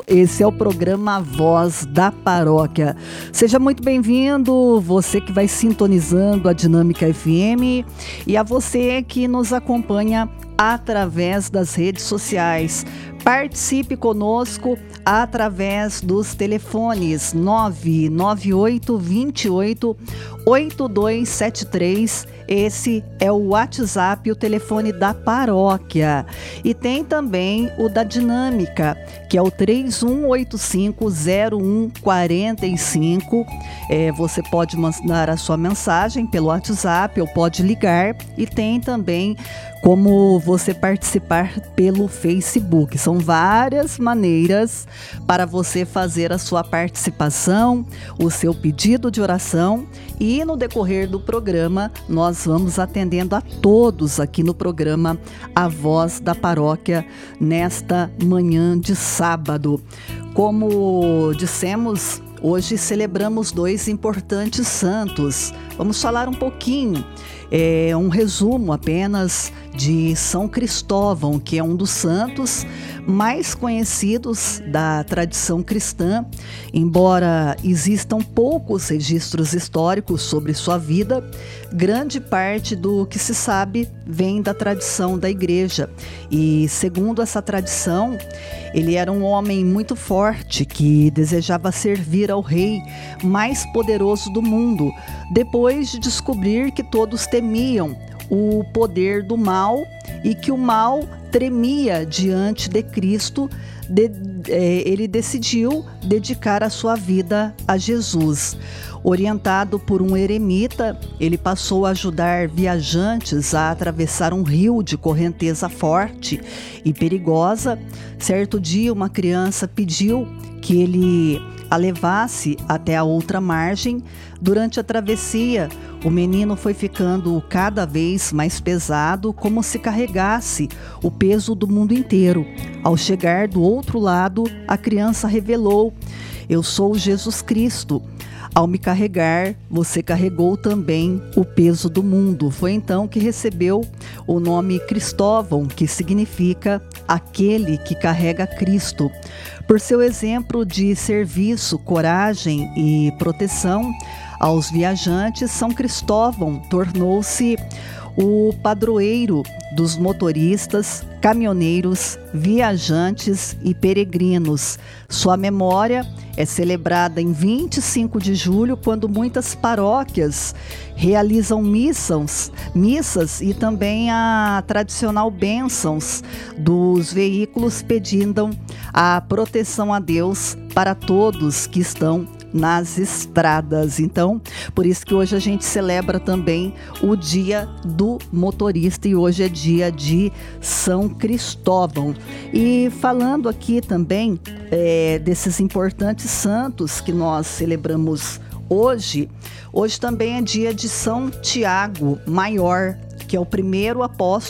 Esse é o programa Voz da Paróquia. Seja muito bem-vindo, você que vai sintonizando a Dinâmica FM e a você que nos acompanha através das redes sociais. Participe conosco através dos telefones 998 28 8273. Esse é o WhatsApp, o telefone da paróquia. E tem também o da Dinâmica, que é o 31850145. Você pode mandar a sua mensagem pelo WhatsApp ou pode ligar. E tem também como você participar pelo Facebook. São várias maneiras para você fazer a sua participação, o seu pedido de oração, e no decorrer do programa nós vamos atendendo a todos aqui no programa A Voz da Paróquia nesta manhã de sábado. Como dissemos, hoje celebramos dois importantes santos. Vamos falar um pouquinho, um resumo apenas de São Cristóvão, que é um dos santos mais conhecidos da tradição cristã. Embora existam poucos registros históricos sobre sua vida, grande parte do que se sabe vem da tradição da igreja. E segundo essa tradição, ele era um homem muito forte que desejava servir ao rei mais poderoso do mundo, depois de descobrir que todos temiam o poder do mal e que o mal tremia diante de Cristo. Ele decidiu dedicar a sua vida a Jesus. Orientado por um eremita, ele passou a ajudar viajantes a atravessar um rio de correnteza forte e perigosa. Certo dia, uma criança pediu que ele a levasse até a outra margem. Durante a travessia, o menino foi ficando cada vez mais pesado, como se carregasse o peso do mundo inteiro. Ao chegar do outro lado, a criança revelou: "Eu sou Jesus Cristo. Ao me carregar, você carregou também o peso do mundo." Foi então que recebeu o nome Cristóvão, que significa aquele que carrega Cristo. Por seu exemplo de serviço, coragem e proteção aos viajantes, São Cristóvão tornou-se o padroeiro dos motoristas, caminhoneiros, viajantes e peregrinos. Sua memória é celebrada em 25 de julho, quando muitas paróquias realizam missas e também a tradicional bênçãos dos veículos, pedindo a proteção a Deus para todos que estão nas estradas. Então, por isso que hoje a gente celebra também o Dia do Motorista, e hoje é dia de São Cristóvão. E falando aqui também desses importantes santos que nós celebramos hoje também é dia de São Tiago Maior, que é o primeiro apóstolo